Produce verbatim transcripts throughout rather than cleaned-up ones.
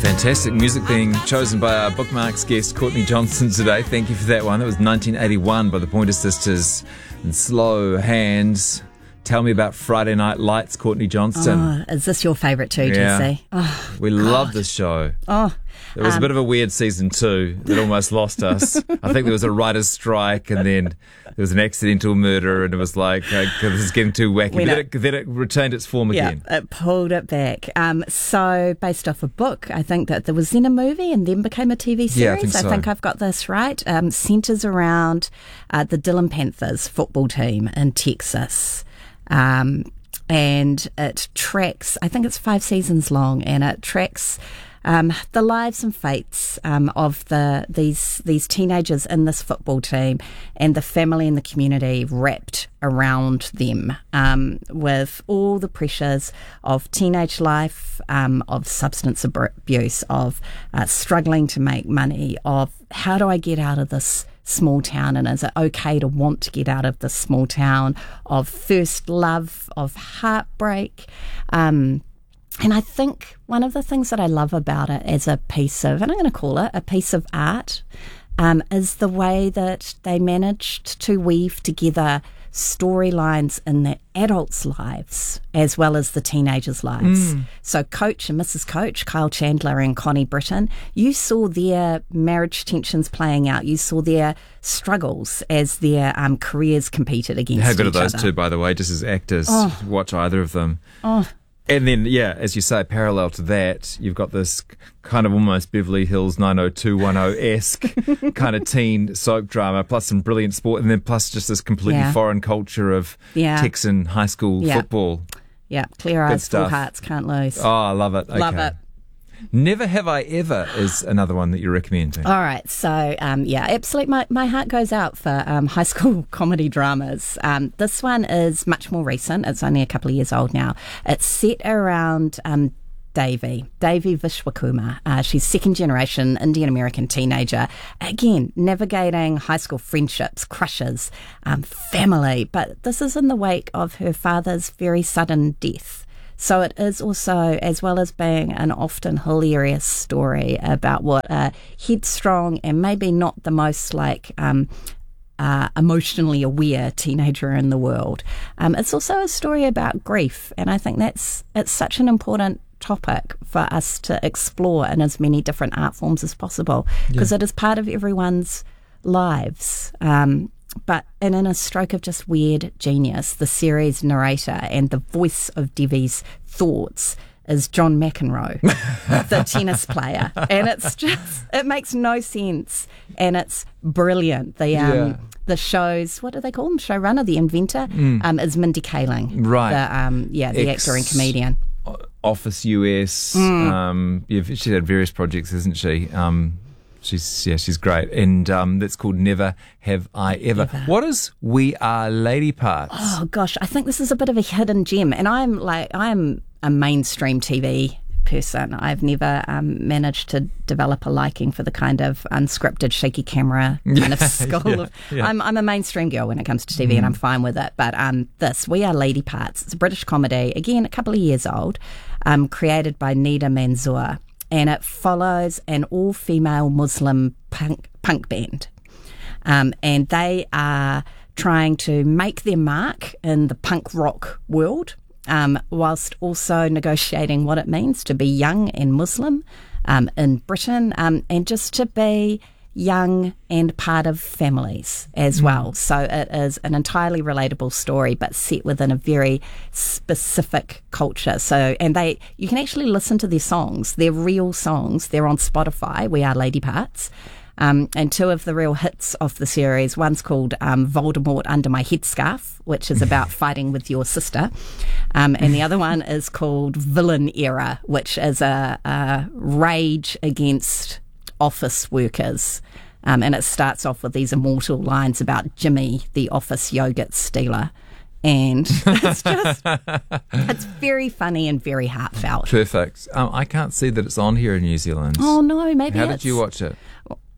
Fantastic music being chosen by our Bookmarks guest, Courtney Johnson, today. Thank you for that one. That was nineteen eighty-one by the Pointer Sisters and Slow Hands. Tell me about Friday Night Lights, Courtney Johnston. Oh, is this your favourite too, yeah. Jesse? Oh, we God. love this show. Oh, There was um, a bit of a weird season two that almost lost us. I think there was a writer's strike, and then there was an accidental murder, and it was like, okay, this is getting too wacky. But then it, then it retained its form yeah, again. it pulled it back. Um, so, based off a book, I think that there was then a movie and then became a T V series. Yeah, I think so. I think I've got this right. Um, centres around uh, the Dillon Panthers football team in Texas. Um, and it tracks, I think it's five seasons long, and it tracks um, the lives and fates um, of the these these teenagers in this football team and the family and the community wrapped around them, um, with all the pressures of teenage life, um, of substance abuse, of uh, struggling to make money, of how do I get out of this small town, and is it okay to want to get out of this small town, of first love, of heartbreak. Um, and I think one of the things that I love about it as a piece of, and I'm going to call it a piece of art, um, is the way that they managed to weave together storylines in the adults' lives as well as the teenagers' lives. Mm. So Coach and Missus Coach, Kyle Chandler and Connie Britton, you saw their marriage tensions playing out. You saw their struggles as their um, careers competed against each other. How good are those two, by the way, just as actors? Oh. Watch either of them. Oh. And then, yeah, as you say, parallel to that, you've got this kind of almost Beverly Hills nine oh two one oh-esque kind of teen soap drama, plus some brilliant sport, and then plus just this completely yeah. foreign culture of yeah. Texan high school yeah. football. Yeah, clear eyes, full hearts, can't lose. Oh, I love it. Okay. Love it. Never Have I Ever is another one that you're recommending. All right. So, um, yeah, absolutely. My, my heart goes out for um, high school comedy dramas. Um, this one is much more recent. It's only a couple of years old now. It's set around um, Devi, Devi Vishwakumar. Uh, she's second generation Indian American teenager. Again, navigating high school friendships, crushes, um, family. But this is in the wake of her father's very sudden death. So it is also, as well as being an often hilarious story about what a headstrong and maybe not the most like um, uh, emotionally aware teenager in the world. Um, it's also a story about grief, and I think that's it's such an important topic for us to explore in as many different art forms as possible, because yeah. it is part of everyone's lives. Um, But and in a stroke of just weird genius, the series narrator and the voice of Devi's thoughts is John McEnroe, the tennis player. And it's just, it makes no sense. And it's brilliant. The um, yeah. the show's, what do they call him? Showrunner, the inventor, mm. um, is Mindy Kaling. Right. The, um, yeah, the Ex- actor and comedian. Office U S. Mm. Um, yeah, she's had various projects, hasn't she? Um She's yeah, she's great, and um, that's called Never Have I Ever. Ever. What is We Are Lady Parts? Oh gosh, I think this is a bit of a hidden gem, and I'm like I'm a mainstream T V person. I've never um, managed to develop a liking for the kind of unscripted, shaky camera kind of school. yeah, of, yeah. I'm I'm a mainstream girl when it comes to T V, mm. and I'm fine with it. But um, this We Are Lady Parts. It's a British comedy, again a couple of years old, um, created by Nida Manzoor. And it follows an all-female Muslim punk, punk band. Um, and they are trying to make their mark in the punk rock world, um, whilst also negotiating what it means to be young and Muslim um, in Britain, um, and just to be young and part of families as mm. well. So it is an entirely relatable story, but set within a very specific culture. So, and they, you can actually listen to their songs. They're real songs. They're on Spotify. We Are Lady Parts. Um, and two of the real hits of the series, one's called um, Voldemort Under My Headscarf, which is about fighting with your sister. Um, and the other one is called Villain Era, which is a, a rage against office workers. Um, and it starts off with these immortal lines about Jimmy, the office yogurt stealer. And it's just, it's very funny and very heartfelt. Perfect. Um, I can't see that it's on here in New Zealand. Oh, no, maybe How it's... did you watch it?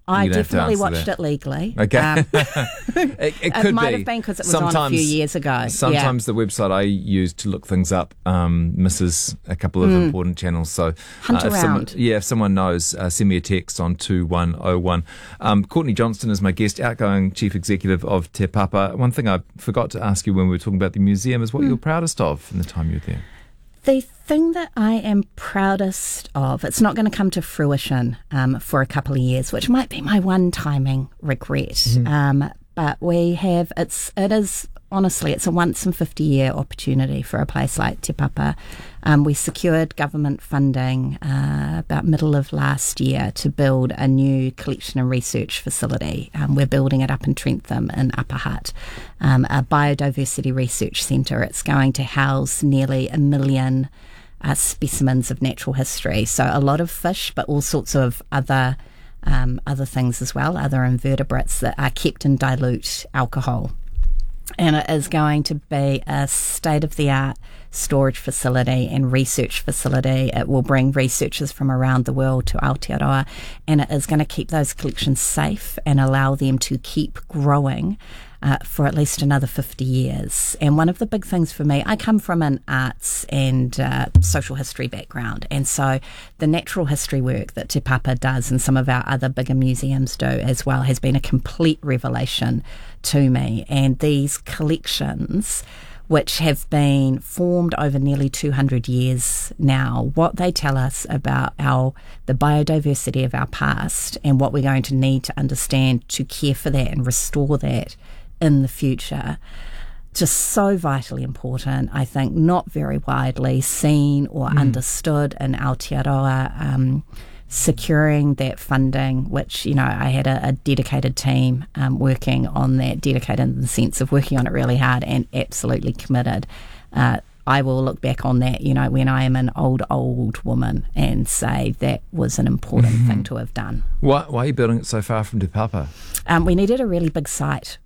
I You're gonna have to definitely answer watched that. it legally. Okay. Um, it, it could it might be. have been because it was on a few years ago. Sometimes yeah. the website I use to look things up um, misses a couple of Mm. important channels. So, Hunt uh, if someone, around. yeah, if someone knows, uh, send me a text on two one oh one. Um, Courtney Johnston is my guest, outgoing Chief Executive of Te Papa. One thing I forgot to ask you when we were talking about the museum is what Mm. you're proudest of in the time you were there. The thing that I am proudest of, it's not going to come to fruition um, for a couple of years, which might be my one timing regret. Mm-hmm. Um, but we have, it's, it is, honestly, it's a once in fifty year opportunity for a place like Te Papa. Um, we secured government funding uh, about middle of last year to build a new collection and research facility. Um, we're building it up in Trentham in Upper Hutt, um, a biodiversity research centre. It's going to house nearly a million uh, specimens of natural history. So a lot of fish, but all sorts of other um, other things as well, other invertebrates that are kept in dilute alcohol. And it is going to be a state-of-the-art storage facility and research facility. It will bring researchers from around the world to Aotearoa, and it is going to keep those collections safe and allow them to keep growing uh, for at least another fifty years. And one of the big things for me, I come from an arts and uh, social history background, and so the natural history work that Te Papa does and some of our other bigger museums do as well has been a complete revelation to me. And these collections, which have been formed over nearly two hundred years now, what they tell us about our the biodiversity of our past and what we're going to need to understand to care for that and restore that in the future, just so vitally important. I think not very widely seen or mm. understood in Aotearoa. Um, securing that funding, which, you know, I had a, a dedicated team um, working on that, dedicated in the sense of working on it really hard and absolutely committed. Uh, I will look back on that, you know, when I am an old, old woman and say that was an important mm-hmm. thing to have done. Why, why are you building it so far from Te Papa? Um, we needed a really big site.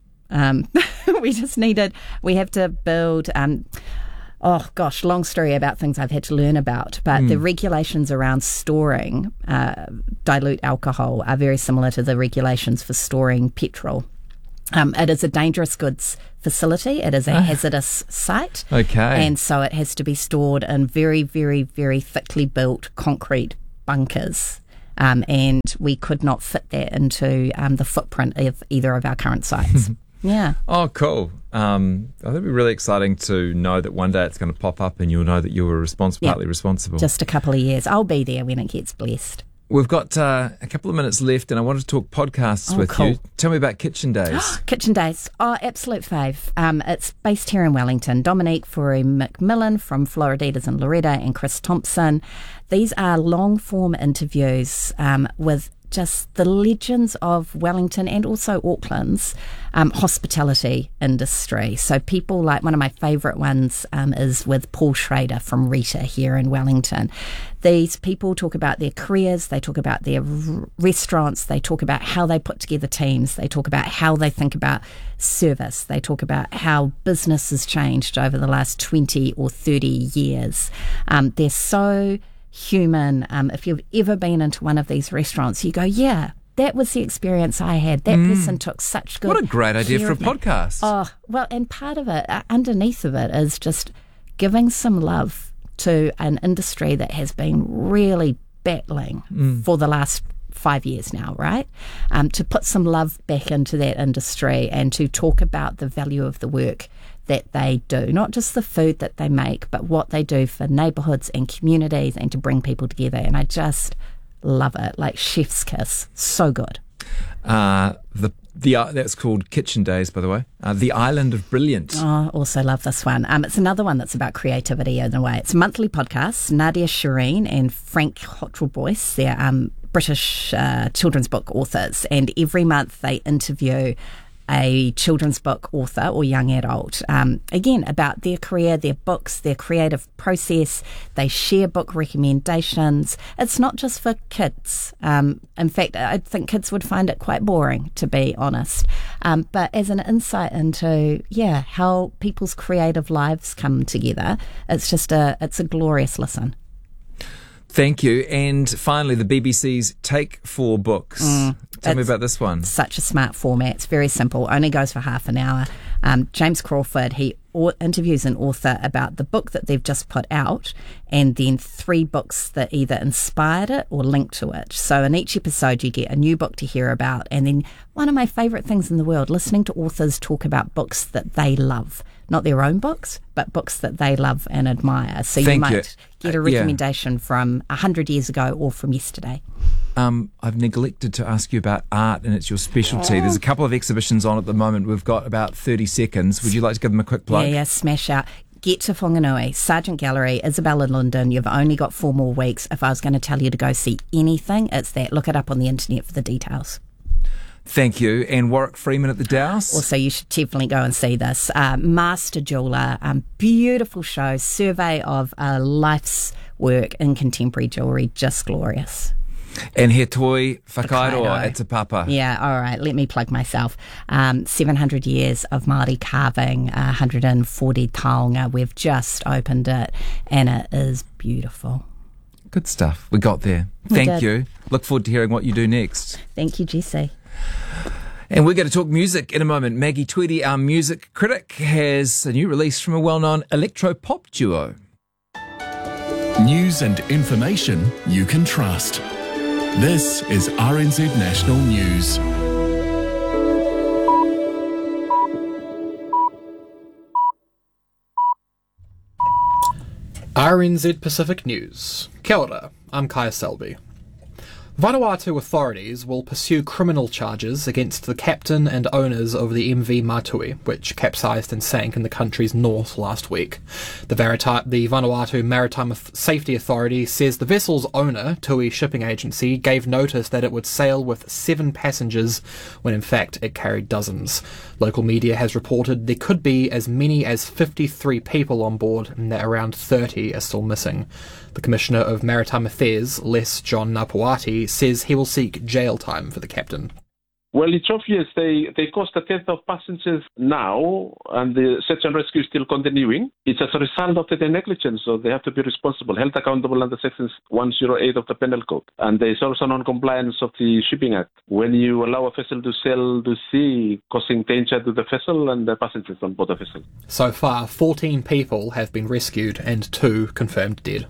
Um, we just needed, we have to build... Um, Oh, gosh, long story about things I've had to learn about. But mm. the regulations around storing uh, dilute alcohol are very similar to the regulations for storing petrol. Um, it is a dangerous goods facility. It is a hazardous site. Okay. And so it has to be stored in very, very, very thickly built concrete bunkers. Um, and we could not fit that into um, the footprint of either of our current sites. Yeah. Oh, cool. Um, I think it'd be really exciting to know that one day it's going to pop up and you'll know that you were respons- yep. partly responsible. Just a couple of years. I'll be there when it gets blessed. We've got uh, a couple of minutes left and I wanted to talk podcasts oh, with cool. you. Tell me about Kitchen Days. Kitchen Days. Oh, absolute fave. Um, it's based here in Wellington. Dominique Furey McMillan from Floriditas and Loretta and Chris Thompson. These are long-form interviews um, with just the legends of Wellington and also Auckland's um, hospitality industry. So people like, one of my favourite ones um, is with Paul Schrader from Rita here in Wellington. These people talk about their careers, they talk about their r- restaurants, they talk about how they put together teams, they talk about how they think about service, they talk about how business has changed over the last twenty or thirty years. Um, they're so human. Um, if you've ever been into one of these restaurants, you go, yeah, that was the experience I had. That mm. person took such good What a great idea for a me. podcast. Oh, well, and part of it, uh, underneath of it, is just giving some love to an industry that has been really battling mm. for the last five years now, right? Um, to put some love back into that industry and to talk about the value of the work that they do, not just the food that they make, but what they do for neighbourhoods and communities and to bring people together. And I just love it, like chef's kiss. So good. Uh, the the uh, that's called Kitchen Days, by the way. Uh, the Island of Brilliant. Oh, also love this one. Um, it's another one that's about creativity in a way. It's a monthly podcast. Nadia Shireen and Frank Hottelboyce, they're um, British uh, children's book authors, and every month they interview a children's book author or young adult, um, again, about their career, their books, their creative process. They share book recommendations. It's not just for kids. Um, in fact, I think kids would find it quite boring, to be honest. Um, but as an insight into, yeah, how people's creative lives come together, it's just a, it's a glorious listen. Thank you. And finally, the B B C's Take Four Books. Mm, Tell me about this one. Such a smart format. It's very simple. Only goes for half an hour. Um, James Crawford, he or, interviews an author about the book that they've just put out, and then three books that either inspired it or linked to it. So in each episode, you get a new book to hear about. And then one of my favourite things in the world, listening to authors talk about books that they love. Not their own books, but books that they love and admire. So you Thank might you. get a recommendation uh, yeah. from one hundred years ago or from yesterday. Um, I've neglected to ask you about art, and it's your specialty. Oh. There's a couple of exhibitions on at the moment. We've got about thirty seconds. Would you like to give them a quick plug? Yeah, yeah, smash out. Get to Whanganui, Sargent Gallery, Isabella London. You've only got four more weeks. If I was going to tell you to go see anything, it's that. Look it up on the internet for the details. Thank you. And Warwick Freeman at the Dowse. Also, you should definitely go and see this. Uh, Master Jeweller, um, beautiful show, survey of a life's work in contemporary jewellery, just glorious. And He Toi Whakairoa at Te Papa. Yeah, all right, let me plug myself. Um, seven hundred years of Māori carving, uh, one hundred forty taonga. We've just opened it, and it is beautiful. Good stuff. We got there. We Thank did. you. Look forward to hearing what you do next. Thank you, Jesse. And we're going to talk music in a moment. Maggie Tweedy, our music critic, has a new release from a well-known electro-pop duo. News and information you can trust. This is R N Z National News. R N Z Pacific News. Kia ora, I'm Kaya Selby. Vanuatu authorities will pursue criminal charges against the captain and owners of the M V Matui, which capsized and sank in the country's north last week. The, Verita- the Vanuatu Maritime Safety Authority says the vessel's owner, Tui Shipping Agency, gave notice that it would sail with seven passengers when in fact it carried dozens. Local media has reported there could be as many as fifty-three people on board and that around thirty are still missing. The Commissioner of Maritime Affairs, Les John Napuati, says he will seek jail time for the captain. Well, it's obvious they, they cost a tenth of passengers now, and the search and rescue is still continuing. It's as a result of their negligence, so they have to be responsible, held accountable under Section one oh eight of the Penal Code. And there's also non-compliance of the Shipping Act. When you allow a vessel to sail to sea, causing danger to the vessel and the passengers on board the vessel. So far, fourteen people have been rescued and two confirmed dead.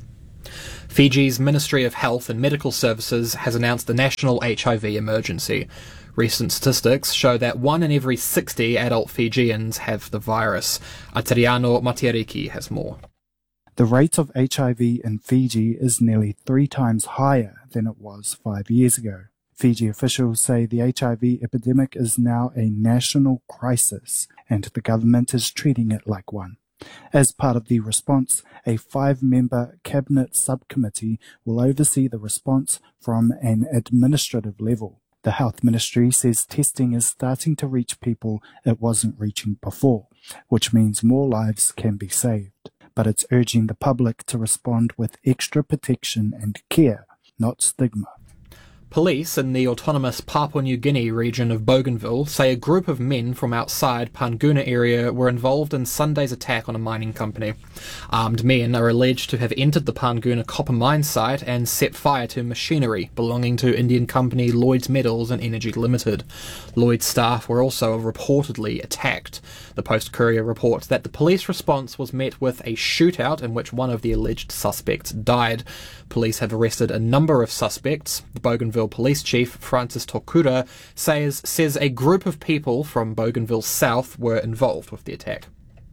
Fiji's Ministry of Health and Medical Services has announced a national H I V emergency. Recent statistics show that one in every sixty adult Fijians have the virus. Atiriano Matiariki has more. The rate of H I V in Fiji is nearly three times higher than it was five years ago. Fiji officials say the H I V epidemic is now a national crisis, and the government is treating it like one. As part of the response, a five-member cabinet subcommittee will oversee the response from an administrative level. The Health Ministry says testing is starting to reach people it wasn't reaching before, which means more lives can be saved. But it's urging the public to respond with extra protection and care, not stigma. Police in the autonomous Papua New Guinea region of Bougainville say a group of men from outside Panguna area were involved in Sunday's attack on a mining company. Armed men are alleged to have entered the Panguna copper mine site and set fire to machinery belonging to Indian company Lloyds Metals and Energy Limited. Lloyds staff were also reportedly attacked. The Post-Courier reports that the police response was met with a shootout in which one of the alleged suspects died. Police have arrested a number of suspects. The Bougainville Police Chief, Francis Tokura, says, says a group of people from Bougainville South were involved with the attack.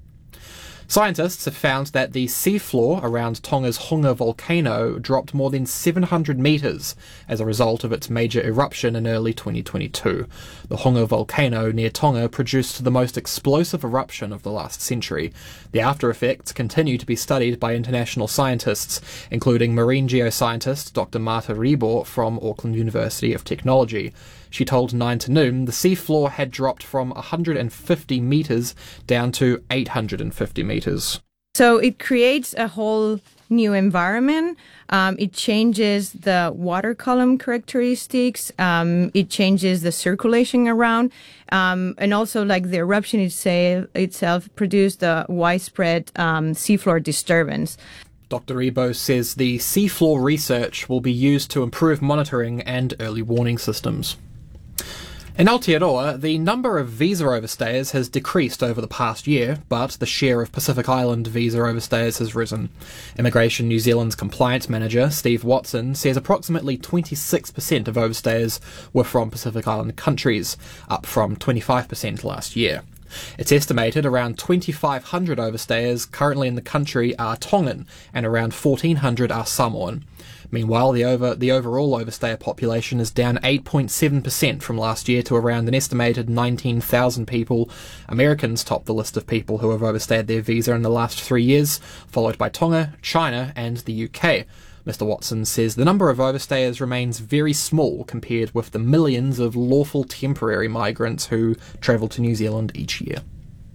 Scientists have found that the seafloor around Tonga's Hunga volcano dropped more than seven hundred metres as a result of its major eruption in early twenty twenty-two. The Hunga volcano near Tonga produced the most explosive eruption of the last century. The after effects continue to be studied by international scientists, including marine geoscientist Doctor Marta Ribor from Auckland University of Technology. She told Nine to Noon the seafloor had dropped from one hundred fifty metres down to eight hundred fifty metres. So it creates a whole new environment. Um, it changes the water column characteristics. Um, it changes the circulation around. Um, and also, like the eruption itself, itself produced a widespread um, seafloor disturbance. Doctor Ebo says the seafloor research will be used to improve monitoring and early warning systems. In Aotearoa, the number of visa overstayers has decreased over the past year, but the share of Pacific Island visa overstayers has risen. Immigration New Zealand's compliance manager, Steve Watson, says approximately twenty-six percent of overstayers were from Pacific Island countries, up from twenty-five percent last year. It's estimated around twenty-five hundred overstayers currently in the country are Tongan and around fourteen hundred are Samoan. Meanwhile, the over the overall overstayer population is down eight point seven percent from last year to around an estimated nineteen thousand people. Americans top the list of people who have overstayed their visa in the last three years, followed by Tonga, China and the U K. Mister Watson says the number of overstayers remains very small compared with the millions of lawful temporary migrants who travel to New Zealand each year.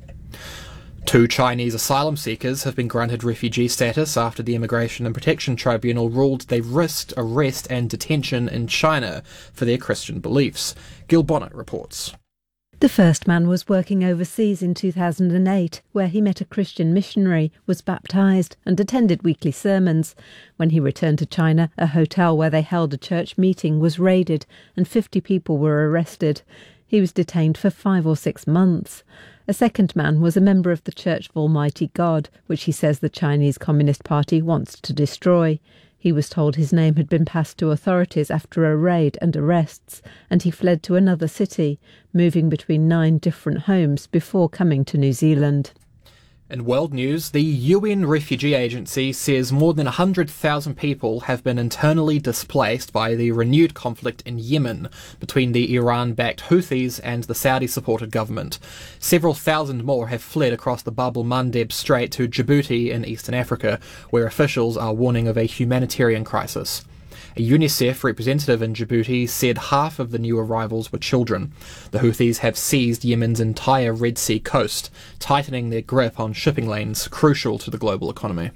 Two Chinese asylum seekers have been granted refugee status after the Immigration and Protection Tribunal ruled they risked arrest and detention in China for their Christian beliefs. Gil Bonnet reports. The first man was working overseas in two thousand eight, where he met a Christian missionary, was baptised and attended weekly sermons. When he returned to China, a hotel where they held a church meeting was raided and fifty people were arrested. He was detained for five or six months. A second man was a member of the Church of Almighty God, which he says the Chinese Communist Party wants to destroy. He was told his name had been passed to authorities after a raid and arrests, and he fled to another city, moving between nine different homes before coming to New Zealand. In world news, the U N Refugee Agency says more than one hundred thousand people have been internally displaced by the renewed conflict in Yemen between the Iran-backed Houthis and the Saudi-supported government. Several thousand more have fled across the Bab el-Mandeb Strait to Djibouti in eastern Africa, where officials are warning of a humanitarian crisis. A UNICEF representative in Djibouti said half of the new arrivals were children. The Houthis have seized Yemen's entire Red Sea coast, tightening their grip on shipping lanes crucial to the global economy.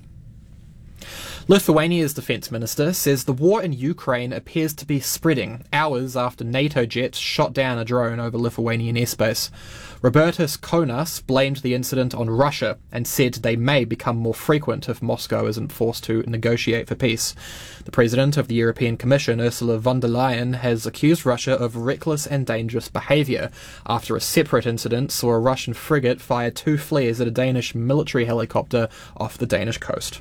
Lithuania's defence minister says the war in Ukraine appears to be spreading hours after NATO jets shot down a drone over Lithuanian airspace. Robertas Konas blamed the incident on Russia and said they may become more frequent if Moscow isn't forced to negotiate for peace. The president of the European Commission, Ursula von der Leyen, has accused Russia of reckless and dangerous behaviour after a separate incident saw a Russian frigate fire two flares at a Danish military helicopter off the Danish coast.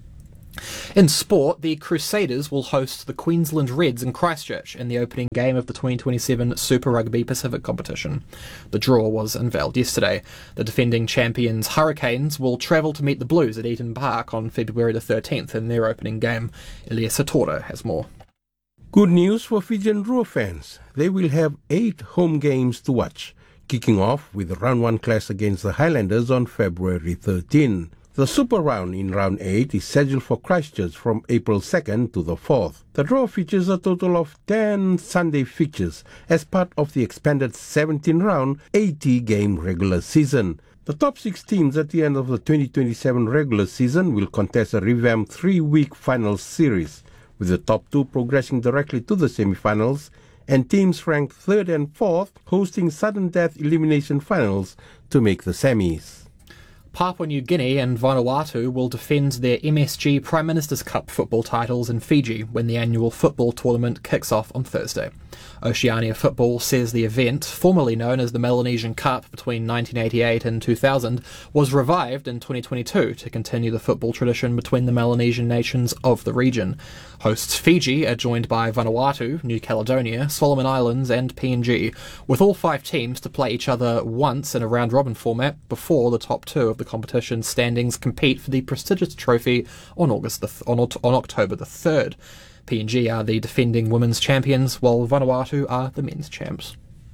In sport, the Crusaders will host the Queensland Reds in Christchurch in the opening game of the twenty twenty-seven Super Rugby Pacific competition. The draw was unveiled yesterday. The defending champions Hurricanes will travel to meet the Blues at Eden Park on February the thirteenth in their opening game. Elias Satora has more. Good news for Fijian Drua fans. They will have eight home games to watch, kicking off with the round one clash against the Highlanders on February thirteenth. The Super Round in Round eight is scheduled for Christchurch from April second to the fourth. The draw features a total of ten Sunday fixtures as part of the expanded seventeen-round, eighty-game regular season. The top six teams at the end of the twenty twenty-seven regular season will contest a revamped three-week finals series, with the top two progressing directly to the semi-finals and teams ranked third and fourth hosting sudden death elimination finals to make the semis. Papua New Guinea and Vanuatu will defend their M S G Prime Minister's Cup football titles in Fiji when the annual football tournament kicks off on Thursday. Oceania Football says the event, formerly known as the Melanesian Cup between nineteen eighty-eight and two thousand, was revived in twenty twenty-two to continue the football tradition between the Melanesian nations of the region. Hosts Fiji are joined by Vanuatu, New Caledonia, Solomon Islands and P N G, with all five teams to play each other once in a round-robin format before the top two of the competition standings compete for the prestigious trophy on August the th- on, on October the third. P N G are the defending women's champions, while Vanuatu are the men's champs.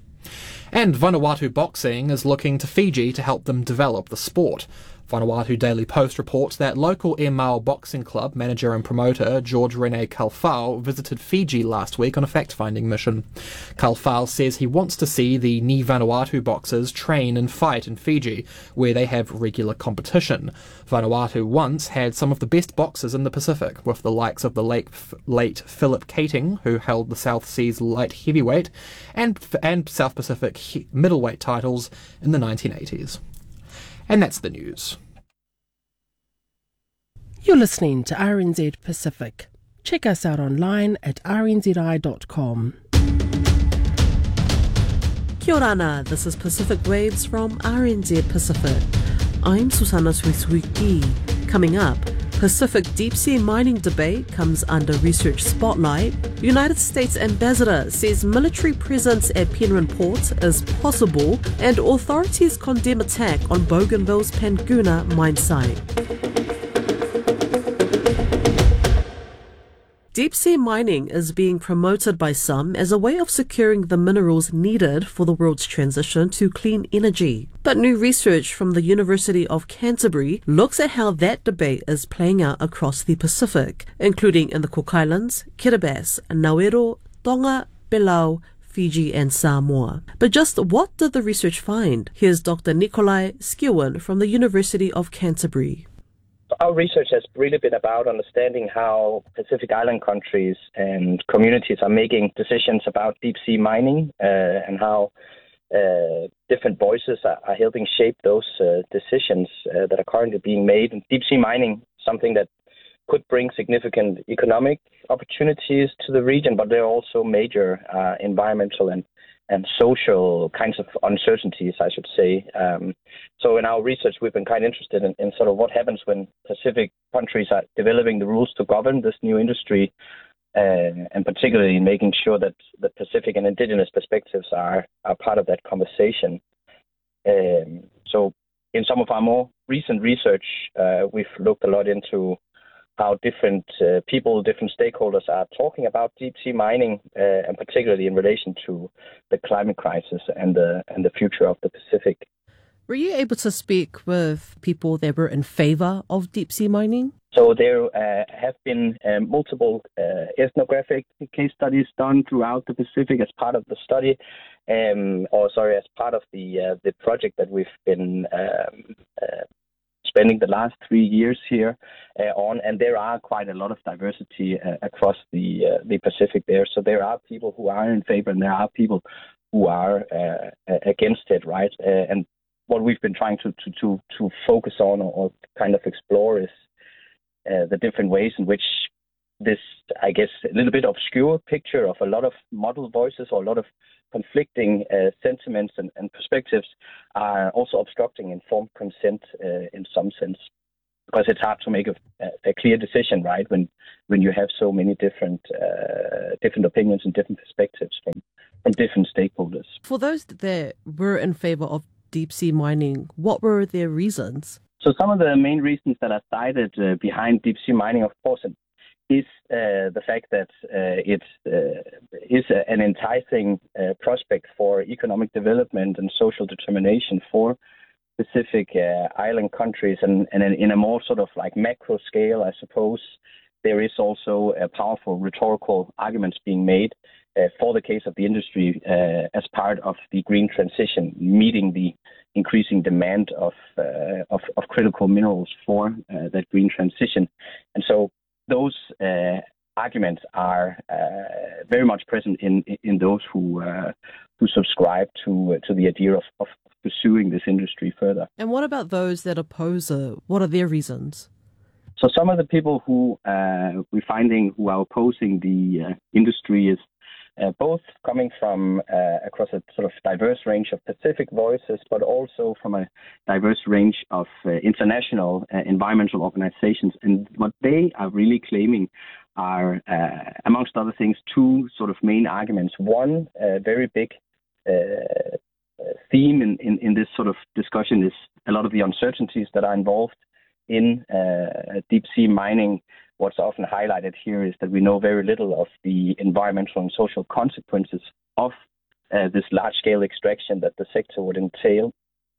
And Vanuatu Boxing is looking to Fiji to help them develop the sport. Vanuatu Daily Post reports that local E Mau Boxing Club manager and promoter George Rene Kalfau visited Fiji last week on a fact-finding mission. Kalfau says he wants to see the Ni Vanuatu boxers train and fight in Fiji, where they have regular competition. Vanuatu once had some of the best boxers in the Pacific, with the likes of the late, late Philip Keating, who held the South Seas light heavyweight and, and South Pacific middleweight titles in the nineteen eighties. And that's the news. You're listening to R N Z Pacific. Check us out online at r n z i dot com. Kia ora ana, this is Pacific Waves from R N Z Pacific. I'm Susanna Suisuiki. Coming up, Pacific deep sea mining debate comes under research spotlight. United States ambassador says military presence at Penryn Port is possible, and authorities condemn attack on Bougainville's Panguna mine site. Deep-sea mining is being promoted by some as a way of securing the minerals needed for the world's transition to clean energy. But new research from the University of Canterbury looks at how that debate is playing out across the Pacific, including in the Cook Islands, Kiribati, Nauru, Tonga, Palau, Fiji and Samoa. But just what did the research find? Here's Doctor Nikolai Skirwin from the University of Canterbury. Our research has really been about understanding how Pacific Island countries and communities are making decisions about deep-sea mining uh, and how uh, different voices are, are helping shape those uh, decisions uh, that are currently being made. And deep-sea mining, something that could bring significant economic opportunities to the region, but there are also major uh, environmental and and social kinds of uncertainties, I should say. Um, so in our research, we've been kind of interested in, in sort of what happens when Pacific countries are developing the rules to govern this new industry, uh, and particularly in making sure that the Pacific and indigenous perspectives are, are part of that conversation. Um, so in some of our more recent research, uh, we've looked a lot into how different uh, people, different stakeholders are talking about deep-sea mining, uh, and particularly in relation to the climate crisis and the and the future of the Pacific. Were you able to speak with people that were in favour of deep-sea mining? So there uh, have been uh, multiple uh, ethnographic case studies done throughout the Pacific as part of the study, um, or sorry, as part of the uh, the project that we've been um, uh, spending the last three years here uh, on, and there are quite a lot of diversity uh, across the uh, the Pacific there. So there are people who are in favor, and there are people who are uh, against it, right? Uh, and what we've been trying to to to, to focus on or, or kind of explore is uh, the different ways in which this, I guess, a little bit obscure picture of a lot of model voices or a lot of conflicting uh, sentiments and, and perspectives are also obstructing informed consent uh, in some sense, because it's hard to make a, a clear decision, right, when when you have so many different uh, different opinions and different perspectives from, from different stakeholders. For those that were in favour of deep-sea mining, what were their reasons? So some of the main reasons that are cited uh, behind deep-sea mining, of course, is uh, the fact that uh, it uh, is a, an enticing uh, prospect for economic development and social determination for Pacific uh, island countries. And, and in a more sort of like macro scale, I suppose, there is also a powerful rhetorical arguments being made uh, for the case of the industry uh, as part of the green transition, meeting the increasing demand of, uh, of, of critical minerals for uh, that green transition. And so those uh, arguments are uh, very much present in in those who uh, who subscribe to uh, to the idea of, of pursuing this industry further. And what about those that oppose it? What are their reasons? So some of the people who uh, we're finding who are opposing the uh, industry is uh, both coming from uh, across a sort of diverse range of Pacific voices, but also from a diverse range of uh, international uh, environmental organizations. And what they are really claiming are, uh, amongst other things, two sort of main arguments. One, a very big uh, theme in, in, in this sort of discussion is a lot of the uncertainties that are involved in uh, deep-sea mining. What's often highlighted here is that we know very little of the environmental and social consequences of uh, this large-scale extraction that the sector would entail.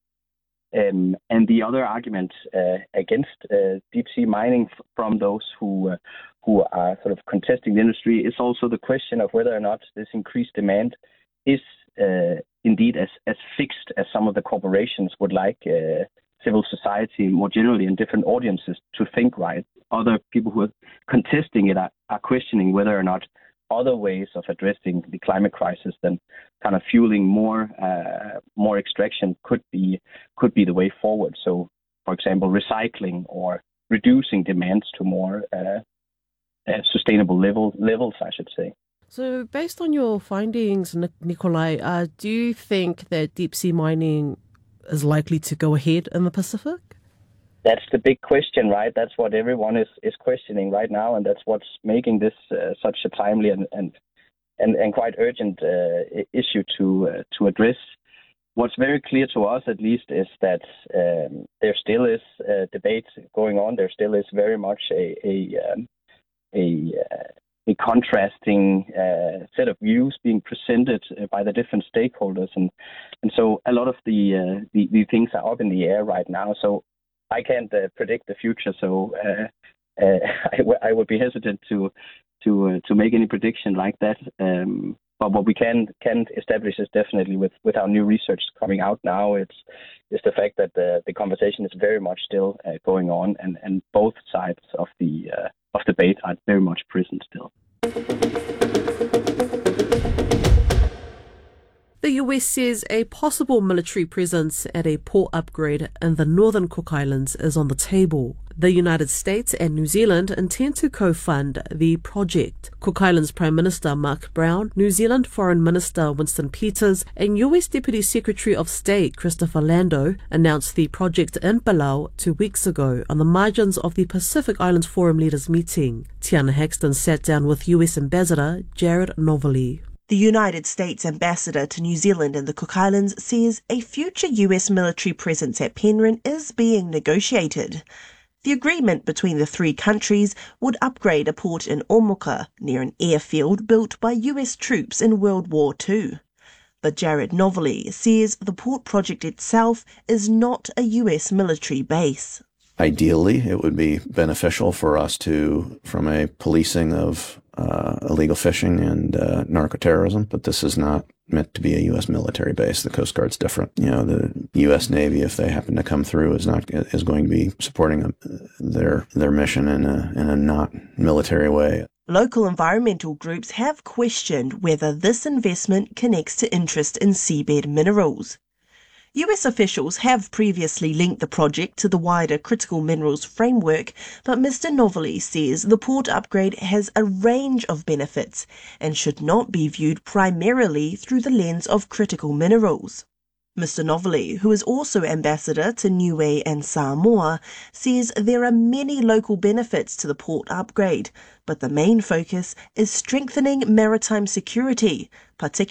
Um, and the other argument uh, against uh, deep-sea mining f- from those who uh, who are sort of contesting the industry is also the question of whether or not this increased demand is uh, indeed as, as fixed as some of the corporations would like uh, civil society more generally and different audiences to think, right? Other people who are contesting it are, are questioning whether or not other ways of addressing the climate crisis than kind of fueling more uh, more extraction could be could be the way forward. So, for example, recycling or reducing demands to more uh, uh, sustainable level, levels, I should say. So based on your findings, Nikolai, uh, do you think that deep sea mining is likely to go ahead in the Pacific? That's the big question, right? That's what everyone is, is questioning right now, and that's what's making this uh, such a timely and and, and, and quite urgent uh, issue to uh, to address. What's very clear to us, at least, is that um, there still is a debate going on. There still is very much a a um, a, uh, a contrasting uh, set of views being presented by the different stakeholders, and and so a lot of the uh, the, the things are up in the air right now. So I can't uh, predict the future. So uh, uh, I, w- I would be hesitant to to uh, to make any prediction like that. Um, But what we can can establish is definitely with, with our new research coming out now, it's is the fact that the, the conversation is very much still uh, going on, and, and both sides of the uh, of the debate are very much present still. The U S says a possible military presence at a port upgrade in the Northern Cook Islands is on the table. The United States and New Zealand intend to co-fund the project. Cook Islands Prime Minister Mark Brown, New Zealand Foreign Minister Winston Peters, and U S Deputy Secretary of State Christopher Lando announced the project in Palau two weeks ago on the margins of the Pacific Islands Forum Leaders meeting. Tiana Hexton sat down with U S Ambassador Jared Novaly. The United States ambassador to New Zealand and the Cook Islands says a future U S military presence at Penrhyn is being negotiated. The agreement between the three countries would upgrade a port in Omoka, near an airfield built by U S troops in World War Two. But Jared Novaly says the port project itself is not a U S military base. Ideally, it would be beneficial for us to, from a policing of uh, illegal fishing and uh, narcoterrorism, but this is not meant to be a U S military base. The Coast Guard's different. You know, the U S Navy, if they happen to come through, is not is going to be supporting a, their their mission in a in a not military way. Local environmental groups have questioned whether this investment connects to interest in seabed minerals. U S officials have previously linked the project to the wider critical minerals framework, but Mister Novaly says the port upgrade has a range of benefits and should not be viewed primarily through the lens of critical minerals. Mister Novaly, who is also ambassador to Niue and Samoa, says there are many local benefits to the port upgrade, but the main focus is strengthening maritime security, particularly